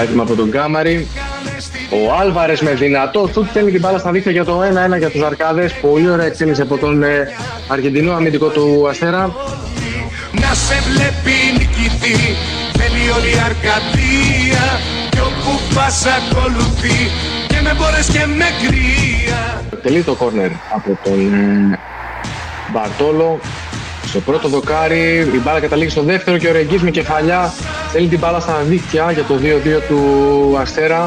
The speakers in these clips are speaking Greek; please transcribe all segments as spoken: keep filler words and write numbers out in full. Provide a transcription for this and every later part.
εύκολα έτοιμα από τον Κάμαρη. Ο Άλβαρες με δυνατό σουτ στέλνει την μπάλα στα δίχτυα για το ένα ένα για τους Αρκάδες. Πολύ ωραία εκτέλεση από τον ε, Αργεντινό αμυντικό του Αστέρα. Να σε βλέπει νικητή, θέλει όλη η Αρκαδία, κι όπου πας ακολουθεί και με μπόρες και με κρύα. Τελεί το κόρνερ από τον ε, Μπαρτόλο. Στο πρώτο δοκάρι η μπάλα καταλήγει στο δεύτερο και ο Ρεγγής με κεφαλιά στέλνει την μπάλα στα δίχτυα για το δύο δύο του Αστέρα.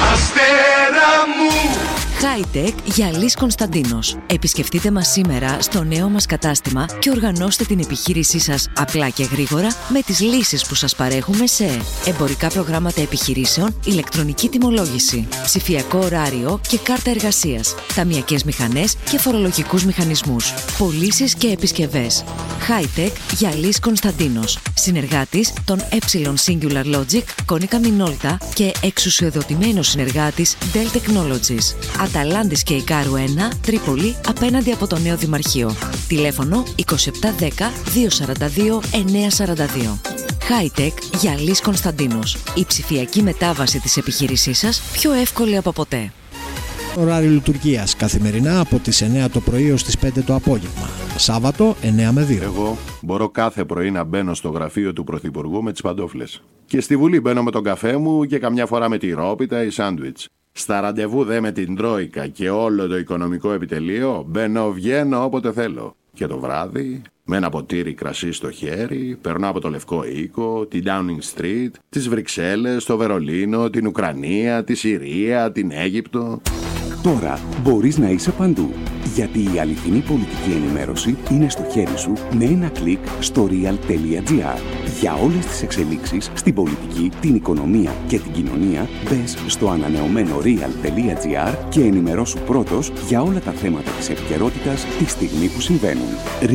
Αστέρα μου! Hightech Γυαλής Κωνσταντίνος. Επισκεφτείτε μας σήμερα στο νέο μας κατάστημα και οργανώστε την επιχείρησή σας απλά και γρήγορα με τις λύσεις που σας παρέχουμε σε εμπορικά προγράμματα επιχειρήσεων, ηλεκτρονική τιμολόγηση, ψηφιακό ωράριο και κάρτα εργασίας, ταμειακές μηχανές και φορολογικούς μηχανισμούς, πωλήσεις και επισκευές. Hightech Γυαλής Κωνσταντίνος. Συνεργάτης των Ε Singular Logic, Konica Minolta και εξουσιοδοτημένος συνεργάτης Dell Technologies. Αταλάντης και Ικάρου ένα, Τρίπολη, απέναντι από το νέο Δημαρχείο. Τηλέφωνο είκοσι επτά δέκα διακόσια σαράντα δύο εννιακόσια σαράντα δύο. Hightech Γυαλής Κωνσταντίνος. Η ψηφιακή μετάβαση της επιχείρησής σας πιο εύκολη από ποτέ. Ωράριο λειτουργίας καθημερινά από τις εννιά το πρωί ως τις πέντε το απόγευμα. Σάββατο εννιά με δύο. Εγώ μπορώ κάθε πρωί να μπαίνω στο γραφείο του Πρωθυπουργού με τις παντόφλες. Και στη Βουλή μπαίνω με τον καφέ μου και καμιά φορά με τη ρόπιτα ή σάντουιτς. Στα ραντεβού δε με την Τρόικα και όλο το οικονομικό επιτελείο μπαίνω, βγαίνω όποτε θέλω. Και το βράδυ, με ένα ποτήρι κρασί στο χέρι, περνάω από το Λευκό Οίκο, την Downing Street, τις Βρυξέλλες, το Βερολίνο, την Ουκρανία, τη Συρία, την Αίγυπτο. Τώρα μπορείς να είσαι παντού, γιατί η αληθινή πολιτική ενημέρωση είναι στο χέρι σου με ένα κλικ στο real.gr. Για όλες τις εξελίξεις στην πολιτική, την οικονομία και την κοινωνία, μπες στο ανανεωμένο real.gr και ενημερώσου πρώτος για όλα τα θέματα της επικαιρότητας τη στιγμή που συμβαίνουν.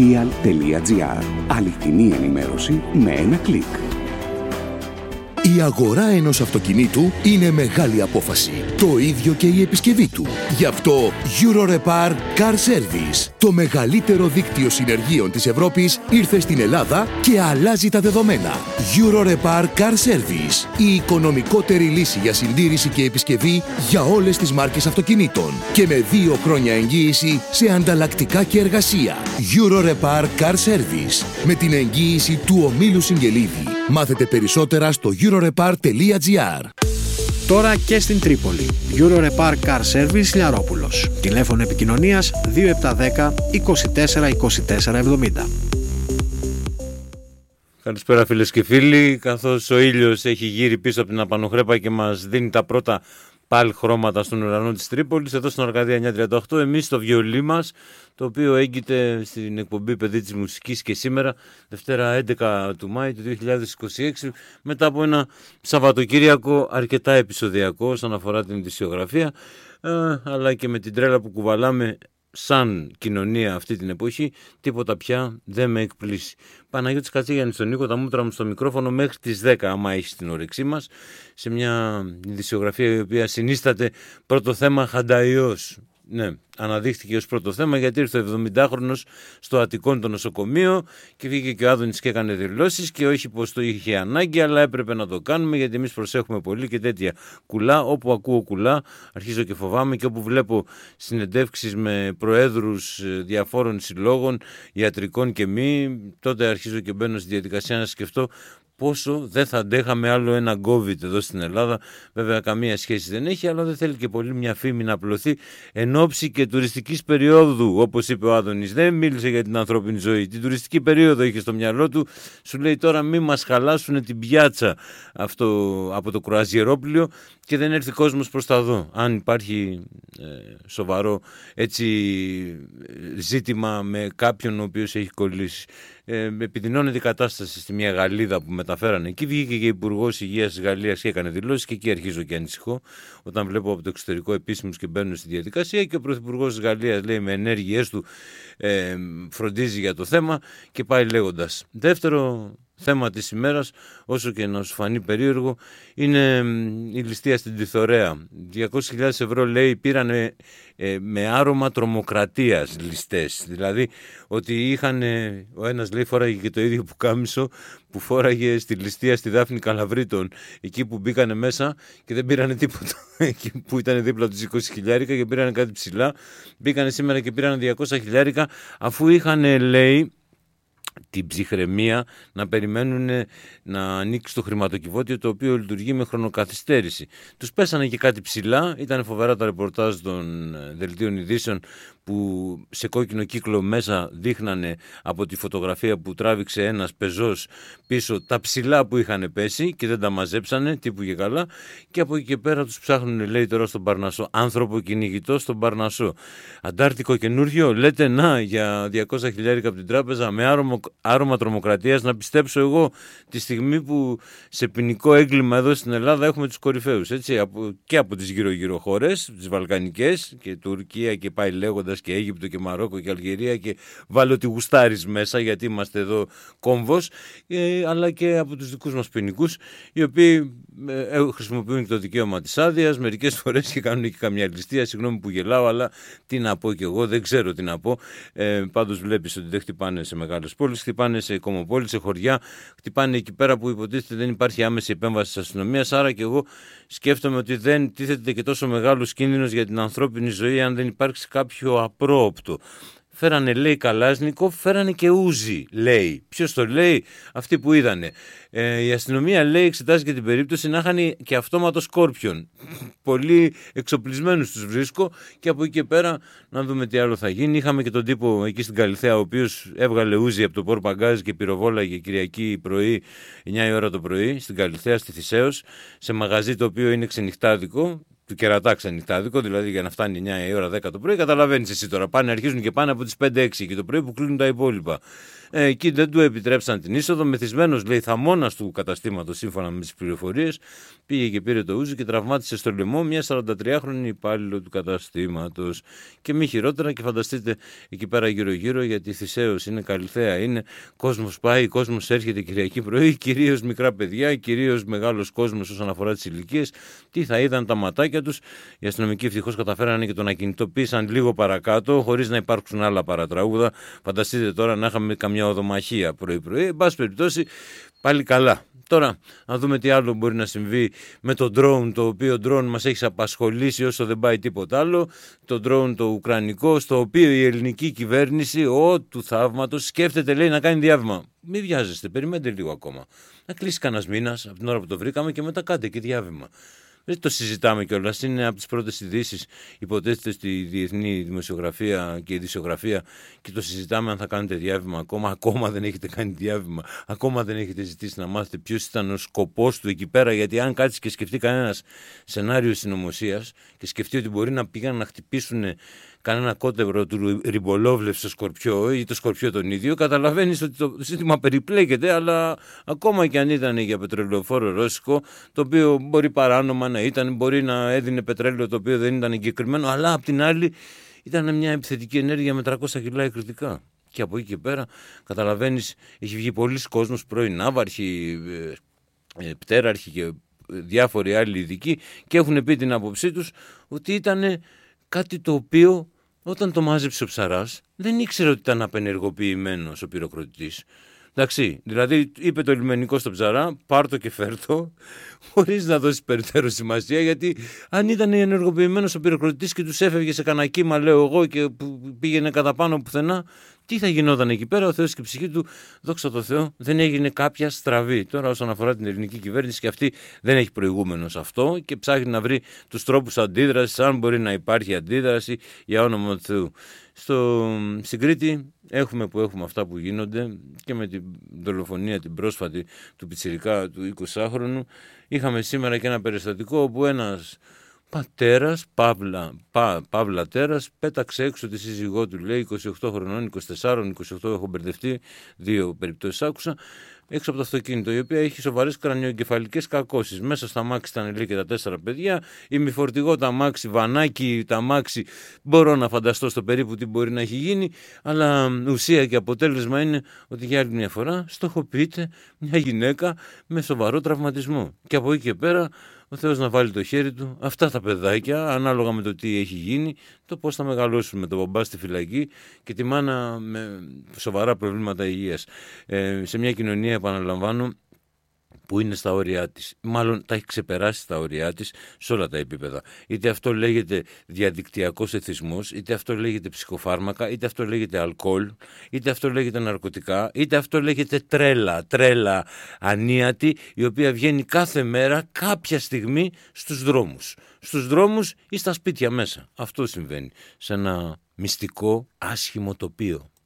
real.gr. Αληθινή ενημέρωση με ένα κλικ. Η αγορά ενός αυτοκινήτου είναι μεγάλη απόφαση. Το ίδιο και η επισκευή του. Γι' αυτό Eurorepar Car Service, το μεγαλύτερο δίκτυο συνεργείων της Ευρώπης, ήρθε στην Ελλάδα και αλλάζει τα δεδομένα. Eurorepar Car Service, η οικονομικότερη λύση για συντήρηση και επισκευή για όλες τις μάρκες αυτοκινήτων και με δύο χρόνια εγγύηση σε ανταλλακτικά και εργασία. Eurorepar Car Service, με την εγγύηση του ομίλου Συγγελίδη. Μάθετε περισσότερα στο eurorepar.gr. Τώρα και στην Τρίπολη. Eurorepar Car Service Λιαρόπουλος. Τηλέφωνο επικοινωνίας δύο επτά ένα μηδέν είκοσι τέσσερα είκοσι τέσσερα εβδομήντα. Καλησπέρα φίλες και φίλοι. Καθώς ο ήλιος έχει γύρει πίσω από την Απανοχρέπα και μας δίνει τα πρώτα πάλι χρώματα στον ουρανό της Τρίπολης, εδώ στην Αρκαδία εννιακόσια τριάντα οκτώ, εμείς στο βιολί μας, το οποίο έγκυται στην εκπομπή Παιδί της Μουσικής και σήμερα, Δευτέρα έντεκα του Μάη του δύο χιλιάδες είκοσι έξι, μετά από ένα Σαββατοκύριακο αρκετά επεισοδιακό όσον αφορά την ειδησιογραφία, ε, αλλά και με την τρέλα που κουβαλάμε σαν κοινωνία αυτή την εποχή, τίποτα πια δεν με εκπλήσει. Παναγιώτης Κατσίγιαννης στον ήχο, τα μούτρα μου στο μικρόφωνο μέχρι τις δέκα, άμα έχει την όρεξή μας, σε μια ειδησιογραφία η οποία συνίσταται πρώτο θέμα χανταϊός. Ναι, αναδείχθηκε ως πρώτο θέμα γιατί ήρθε ο εβδομηντάχρονος στο Αττικόν το νοσοκομείο και βγήκε και ο Άδωνης και έκανε δηλώσεις και όχι πως το είχε ανάγκη, αλλά έπρεπε να το κάνουμε γιατί εμείς προσέχουμε πολύ και τέτοια κουλά. Όπου ακούω κουλά αρχίζω και φοβάμαι, και όπου βλέπω συνεντεύξεις με προέδρους διαφόρων συλλόγων, ιατρικών και μη, τότε αρχίζω και μπαίνω στη διαδικασία να σκεφτώ πόσο δεν θα αντέχαμε άλλο ένα COVID εδώ στην Ελλάδα. Βέβαια καμία σχέση δεν έχει, αλλά δεν θέλει και πολύ μια φήμη να απλωθεί εν ώψη και τουριστικής περίοδου, όπως είπε ο Άδωνης. Δεν μίλησε για την ανθρώπινη ζωή, την τουριστική περίοδο είχε στο μυαλό του. Σου λέει τώρα μη μας χαλάσουν την πιάτσα αυτό από το κρουαζιερόπλιο και δεν έρθει κόσμος προς τα δω. Αν υπάρχει ε, σοβαρό έτσι ζήτημα με κάποιον ο οποίος έχει κολλήσει. Ε, επιδεινώνεται η κατάσταση στη μια Γαλλίδα που μεταφέρανε εκεί. Βγήκε και Υπουργός Υγείας της Γαλλίας και έκανε δηλώσεις, και εκεί αρχίζω και ανησυχώ όταν βλέπω από το εξωτερικό επίσημους και μπαίνουν στη διαδικασία. Και ο Πρωθυπουργός της Γαλλίας λέει με ενέργειές του ε, φροντίζει για το θέμα και πάει λέγοντας. Δεύτερο θέμα της ημέρας, όσο και να σου φανεί περίεργο, είναι η ληστεία στην Τιθωρέα. διακόσιες χιλιάδες ευρώ, λέει, πήραν ε, με άρωμα τρομοκρατίας ληστές. Δηλαδή ότι είχαν, ο ένας, λέει, φόραγε και το ίδιο πουκάμισο που φόραγε στη ληστεία στη Δάφνη Καλαβρίτων, εκεί που μπήκανε μέσα και δεν πήρανε τίποτα, εκεί που ήταν δίπλα τους είκοσι χιλιάρικα και πήρανε κάτι ψηλά. Μπήκανε σήμερα και πήρανε διακόσια χιλιάρικα, αφού είχαν, λέει, την ψυχραιμία να περιμένουν να ανοίξει το χρηματοκιβώτιο, το οποίο λειτουργεί με χρονοκαθυστέρηση. Τους πέσανε και κάτι ψηλά, ήταν φοβερά τα ρεπορτάζ των δελτίων ειδήσεων που σε κόκκινο κύκλο μέσα δείχνανε από τη φωτογραφία που τράβηξε ένας πεζός πίσω τα ψηλά που είχαν πέσει και δεν τα μαζέψανε, τύπου και καλά, και από εκεί και πέρα τους ψάχνουν, λέει, τώρα στον Παρνασσό. Άνθρωπο κυνηγητό στον Παρνασσό. Αντάρτικο καινούριο, λέτε, να, για διακόσια χιλιάρικα από την τράπεζα με άρωμα, άρωμα τρομοκρατίας. Να πιστέψω εγώ τη στιγμή που σε ποινικό έγκλημα εδώ στην Ελλάδα έχουμε τους κορυφαίους, έτσι, από, και από τις γύρω-γύρω χώρες, τις βαλκανικές και Τουρκία και πάει λέγοντας, και Αίγυπτο και Μαρόκο και Αλγερία, και βάλω τη γουστάρις μέσα γιατί είμαστε εδώ κόμβος, ε, αλλά και από τους δικούς μας ποινικούς, οι οποίοι ε, χρησιμοποιούν και το δικαίωμα της άδειας μερικές φορές και κάνουν και καμιά ληστεία. Συγγνώμη που γελάω, αλλά τι να πω κι εγώ, δεν ξέρω τι να πω. Ε, πάντως βλέπεις ότι δεν χτυπάνε σε μεγάλες πόλεις, χτυπάνε σε κομμοπόλεις, σε χωριά, χτυπάνε εκεί πέρα που υποτίθεται δεν υπάρχει άμεση επέμβαση της αστυνομίας. Άρα και εγώ σκέφτομαι ότι δεν τίθεται και τόσο μεγάλος κίνδυνος για την ανθρώπινη ζωή αν δεν υπάρξει κάποιο απρόοπτο. Φέρανε, λέει, Καλάσνικοφ, φέρανε και Ούζι, λέει. Ποιος το λέει? Αυτοί που είδανε. Ε, η αστυνομία, λέει, εξετάζει και την περίπτωση να είχαν και αυτόματο Σκόρπιον. Πολύ εξοπλισμένους τους βρίσκω, και από εκεί και πέρα να δούμε τι άλλο θα γίνει. Είχαμε και τον τύπο εκεί στην Καλιθέα, ο οποίος έβγαλε Ούζι από το Πορ Παγκάζ και πυροβόλαγε Κυριακή πρωί, εννιά η ώρα το πρωί, στην Καλιθέα, στη Θησέως, σε μαγαζί το οποίο είναι ξενυχτάδικο. Του κερατά ξενυχτάδικο, δηλαδή για να φτάνει εννιά η ώρα δέκα το πρωί, καταλαβαίνεις εσύ τώρα. Πάνε, αρχίζουν και πάνε από τις πέντε έξι και το πρωί που κλείνουν τα υπόλοιπα. Ε, εκεί δεν του επιτρέψαν την είσοδο. Μεθυσμένος, λέει, θαμώνας του καταστήματος, σύμφωνα με τις πληροφορίες, πήγε και πήρε το Ούζι και τραυμάτισε στο λαιμό μια σαραντατριάχρονη υπάλληλο του καταστήματος. Και μη χειρότερα, και φανταστείτε εκεί πέρα γύρω-γύρω, γιατί η Θησέως είναι, Καλιθέα είναι, κόσμος πάει, κόσμος έρχεται Κυριακή πρωί, κυρίως μικρά παιδιά, κυρίως μεγάλος κόσμος όσον αφορά τις ηλικίες. Τι θα είδαν τα ματάκια τους. Οι αστυνομικοί ευτυχώς καταφέρανε και τον ακινητοποίησαν λίγο παρακάτω, χωρίς να υπάρξουν άλλα παρατραούδα. Φανταστείτε τώρα να είχαμε καμιά οδομαχία πρωί-πρωί. Εν πάση περιπτώσει, πάλι καλά. Τώρα, να δούμε τι άλλο μπορεί να συμβεί με το drone, το οποίο drone μας έχει απασχολήσει όσο δεν πάει τίποτα άλλο. Το drone το ουκρανικό, στο οποίο η ελληνική κυβέρνηση, ο του θαύματος, σκέφτεται, λέει, να κάνει διάβημα. Μην βιάζεστε, περιμένετε λίγο ακόμα. Να κλείσει κανένας μήνας από την ώρα που το βρήκαμε και μετά κάντε και διάβημα. Δεν το συζητάμε κιόλας. Είναι από τις πρώτες ειδήσεις, υποτίθεται, στη διεθνή δημοσιογραφία και ειδησιογραφία, και το συζητάμε αν θα κάνετε διάβημα ακόμα. Ακόμα δεν έχετε κάνει διάβημα. Ακόμα δεν έχετε ζητήσει να μάθετε ποιος ήταν ο σκοπός του εκεί πέρα. Γιατί αν κάτσει και σκεφτεί κανένας σενάριο συνωμοσίας και σκεφτεί ότι μπορεί να πήγαν να χτυπήσουν κανένα κότευρο του Ριμπολόβλεφ στο Σκορπιό ή το Σκορπιό τον ίδιο, καταλαβαίνεις ότι το σύστημα περιπλέκεται. Αλλά ακόμα και αν ήταν για πετρελαιοφόρο ρώσικο, το οποίο μπορεί παράνομα να ήταν, μπορεί να έδινε πετρέλαιο το οποίο δεν ήταν εγκεκριμένο, αλλά απ' την άλλη ήταν μια επιθετική ενέργεια με τριακόσια κιλά εκρητικά. Και από εκεί και πέρα, καταλαβαίνεις, έχει βγει πολλοί κόσμος, πρώην ναύαρχοι, ε, ε, πτέραρχοι και διάφοροι άλλοι ειδικοί, και έχουν πει την άποψή τους ότι ήταν κάτι το οποίο, όταν το μάζεψε ο Ψαράς, δεν ήξερε ότι ήταν απενεργοποιημένος ο πυροκροτητής. Εντάξει, δηλαδή είπε το λιμενικό στο Ψαρά, πάρ' το και φέρ' το, χωρίς να δώσει περαιτέρω σημασία, γιατί αν ήταν ενεργοποιημένος ο πυροκροτητής και τους έφευγε σε κανένα κύμα, λέω εγώ, και πήγαινε κατά πάνω πουθενά, τι θα γινόταν εκεί πέρα? Ο Θεός και η ψυχή του, δόξα τω Θεώ, δεν έγινε κάποια στραβή. Τώρα, όσον αφορά την ελληνική κυβέρνηση, και αυτή δεν έχει προηγούμενο σε αυτό και ψάχνει να βρει τους τρόπους αντίδρασης, αν μπορεί να υπάρχει αντίδραση, για όνομα του Θεού. Στο, στην Κρήτη έχουμε που έχουμε αυτά που γίνονται, και με την δολοφονία την πρόσφατη του πιτσιρικά του εικοσάχρονου. Είχαμε σήμερα και ένα περιστατικό όπου ένας πατέρας, παύλα, πα, παύλα τέρας, πέταξε έξω τη σύζυγό του, λέει, είκοσι οκτώ χρονών, είκοσι τέσσερα, είκοσι οκτώ, έχω μπερδευτεί, δύο περιπτώσεις άκουσα, έξω από το αυτοκίνητο, η οποία έχει σοβαρές κρανιοεγκεφαλικές κακώσεις. Μέσα στα αμάξι ήταν λέει και τα τέσσερα παιδιά, ημιφορτηγό τα αμάξι, βανάκι τα αμάξι, μπορώ να φανταστώ στο περίπου τι μπορεί να έχει γίνει, αλλά ουσία και αποτέλεσμα είναι ότι για άλλη μια φορά στοχοποιείται μια γυναίκα με σοβαρό τραυματισμό. Και από εκεί και πέρα ο Θεός να βάλει το χέρι του, αυτά τα παιδάκια, ανάλογα με το τι έχει γίνει, το πώς θα μεγαλώσουν με τον μπαμπά στη φυλακή και τη μάνα με σοβαρά προβλήματα υγείας. Ε, σε μια κοινωνία, επαναλαμβάνω, που είναι στα όρια της, μάλλον τα έχει ξεπεράσει τα όρια της σε όλα τα επίπεδα. Είτε αυτό λέγεται διαδικτυακός εθισμός, είτε αυτό λέγεται ψυχοφάρμακα, είτε αυτό λέγεται αλκοόλ, είτε αυτό λέγεται ναρκωτικά, είτε αυτό λέγεται τρέλα, τρέλα ανίατη, η οποία βγαίνει κάθε μέρα κάποια στιγμή στους δρόμους. Στους δρόμους ή στα σπίτια μέσα. Αυτό συμβαίνει σε ένα μυστικό άσχημο τοπίο.